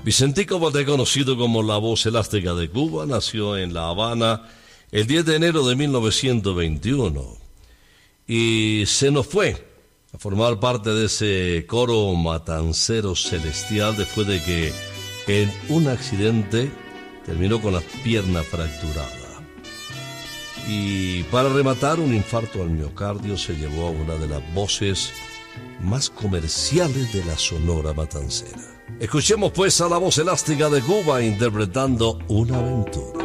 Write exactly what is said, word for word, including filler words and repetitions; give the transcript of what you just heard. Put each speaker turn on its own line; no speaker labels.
Vicentico Boté, conocido como la voz elástica de Cuba, nació en La Habana el diez de enero de mil novecientos veintiuno y se nos fue a formar parte de ese coro matancero celestial después de que en un accidente terminó con la pierna fracturada. Y para rematar, un infarto al miocardio se llevó a una de las voces más comerciales de la Sonora Matancera. Escuchemos pues a la voz elástica de Cuba interpretando Una Aventura.